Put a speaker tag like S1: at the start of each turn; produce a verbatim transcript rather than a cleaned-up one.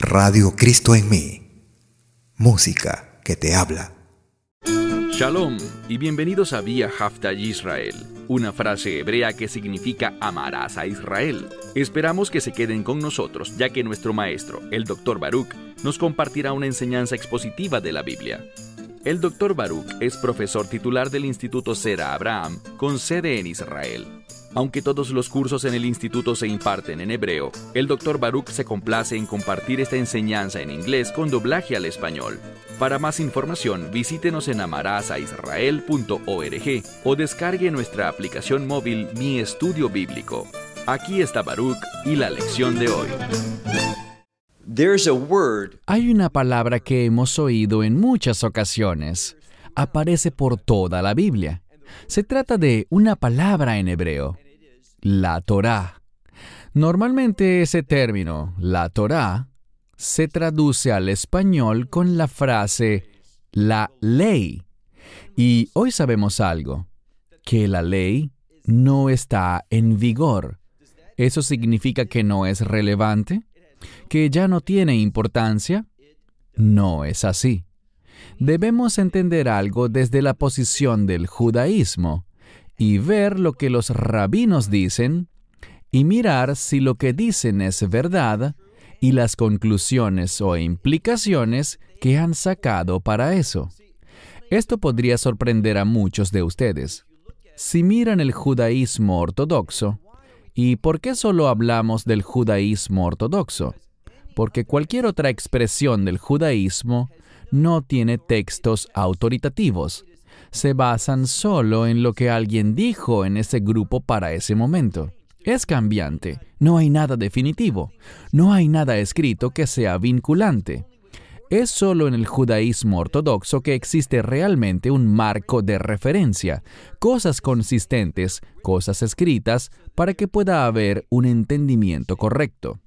S1: Radio Cristo en mí. Música que te habla.
S2: Shalom y bienvenidos a Vía Haftaj Israel, una frase hebrea que significa amarás a Israel. Esperamos que se queden con nosotros, ya que nuestro maestro, el doctor Baruch, nos compartirá una enseñanza expositiva de la Biblia. El doctor Baruch es profesor titular del Instituto Zera Abraham, con sede en Israel. Aunque todos los cursos en el instituto se imparten en hebreo, el doctor Baruch se complace en compartir esta enseñanza en inglés con doblaje al español. Para más información, visítenos en amarasaisrael punto org o descargue nuestra aplicación móvil Mi Estudio Bíblico. Aquí está Baruch y la lección de hoy.
S3: Hay una palabra que hemos oído en muchas ocasiones. Aparece por toda la Biblia. Se trata de una palabra en hebreo, la Torá. Normalmente ese término, la Torá, se traduce al español con la frase la ley. Y hoy sabemos algo, que la ley no está en vigor. ¿Eso significa que no es relevante? ¿Que ya no tiene importancia? No es así. Debemos entender algo desde la posición del judaísmo y ver lo que los rabinos dicen y mirar si lo que dicen es verdad y las conclusiones o implicaciones que han sacado para eso. Esto podría sorprender a muchos de ustedes. Si miran el judaísmo ortodoxo, ¿y por qué solo hablamos del judaísmo ortodoxo? Porque cualquier otra expresión del judaísmo no tiene textos autoritativos. Se basan solo en lo que alguien dijo en ese grupo para ese momento. Es cambiante. No hay nada definitivo. No hay nada escrito que sea vinculante. Es solo en el judaísmo ortodoxo que existe realmente un marco de referencia, cosas consistentes, cosas escritas, para que pueda haber un entendimiento correcto.